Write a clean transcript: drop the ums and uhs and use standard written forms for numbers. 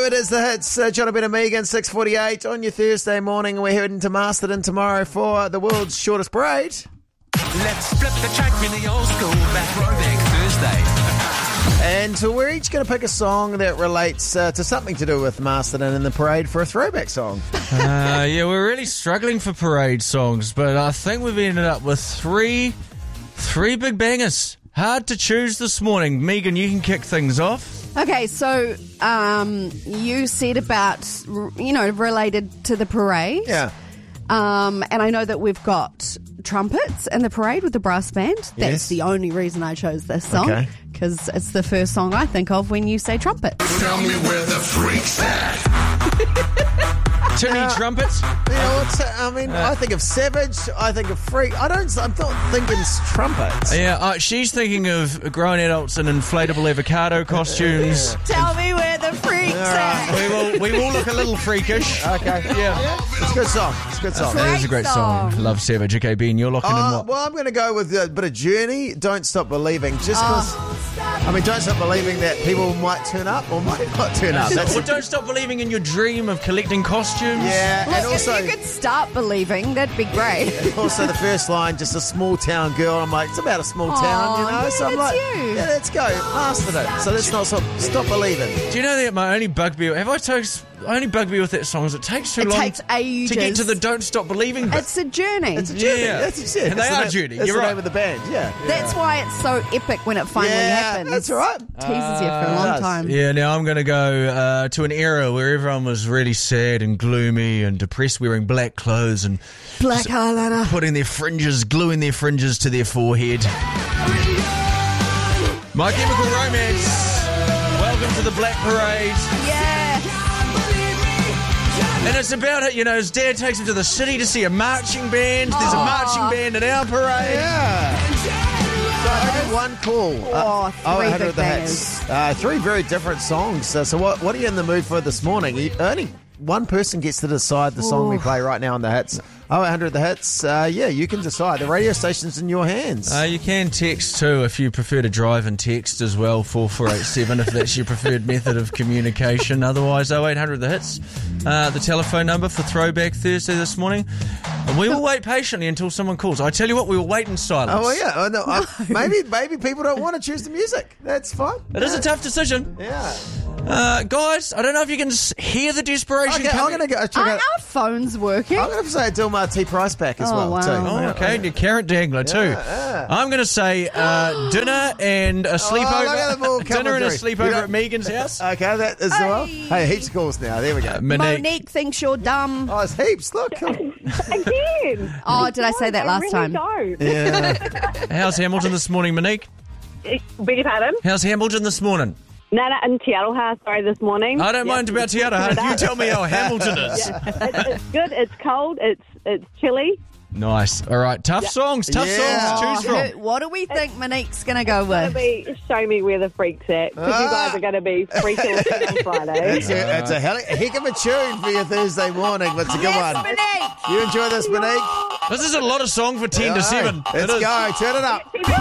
It is the hits. John Ben and Megan, 6:48 on your Thursday morning. We're heading to Masterton tomorrow for the world's shortest parade. Let's flip the track in the old school back. Throwback Thursday. And so we're each going to pick a song that relates to something to do with Masterton and the parade for a throwback song. Yeah, we're really struggling for parade songs, but I think we've ended up with three big bangers. Hard to choose this morning. Megan, you can kick things off. Okay, so you said about, related to the parade. Yeah. And I know that we've got trumpets in the parade with the brass band. That's Yes. the only reason I chose this song. Okay. Because it's the first song I think of when you say trumpet. Tell me where the freak's at. Too many trumpets. I think of Savage. I think of Freak. I'm not thinking trumpets. Yeah, she's thinking of grown adults in inflatable avocado costumes. Tell me where the freak's at. We will look a little freakish. Okay. Yeah. It's a good song. It's a good song. It is a great song. Love Savage. Okay, Ben, you're locking in what? Well, I'm going to go with a bit of Journey. Don't Stop Believing. Just because, don't stop believing that people might turn up or might not turn up. Well, don't stop believing in your dream of collecting costumes. Yeah, Look, and also, if you could start believing, that'd be great. also the first line, just a small town girl. I'm like, it's about a small town, you know? yeah, So I'm that's like, you. yeah, let's go. Mastered it. So let's not stop believing. Do you know that my only bugbear? Only bugbear with that song is it takes too long Takes ages. to get to the "Don't Stop Believing" bit. It's a journey. It's a Journey. Yeah. That's what you said. And they That's are Journey. That's You're the right. name of the band. Yeah. That's why it's so epic when it finally happens. That's right. Teases you for a long time. Yeah, now I'm going to go to an era where everyone was really sad and gloomy and depressed, wearing black clothes and Black eyeliner. putting their fringes, gluing their fringes to their forehead. My Chemical Romance. Welcome to the Black Parade. Yeah. And it's about it, his dad takes him to the city to see a marching band. There's a marching band in our parade. Yeah. So I did one call. Three 800 big the hits. Three very different songs. So what are you in the mood for this morning? Only one person gets to decide the song we play right now on the hits. 800 the hits. You can decide. The radio station's in your hands. You can text too if you prefer to drive and text as well, 4487 if that's your preferred method of communication. Otherwise, 0800 the hits, the telephone number for Throwback Thursday this morning. And we will wait patiently until someone calls. I tell you what, we will wait in silence. Oh, yeah. Oh, no. Maybe people don't want to choose the music. That's fine. It is a tough decision. Yeah. Guys, I don't know if you can hear the desperation Okay, I'm coming. going to go check Are out. our phones working? I'm going to say Dilmar T. Price back as well, wow. too. Oh, okay, and your carrot dangler too. Yeah. I'm going to say dinner and a sleepover. look at them all coming Dinner and a through. sleepover at Megan's house. Okay, that is the one. Hey, heaps of calls now. There we go. Monique thinks you're dumb. Oh, it's heaps. Look. Again. Oh, did I say that last time? Don't. Yeah. How's Hamilton this morning, Monique? Beg your pardon? How's Hamilton this morning? Nana in Te Aroha, sorry, this morning. I don't mind about Te Aroha. You tell me how Hamilton is. It's good, it's cold, it's chilly. Nice. All right. Tough songs. Tough Yeah. songs to choose from. What do we think Monique's going to go Gonna with? be show me where the freak's at, because you guys are going to be freaking on Friday. It's a heck of a tune for your Thursday morning, but it's a good Yes, one. Monique! You enjoy this, Monique? This is a lot of song for 10 to 7. Let's It is. go. Turn it up.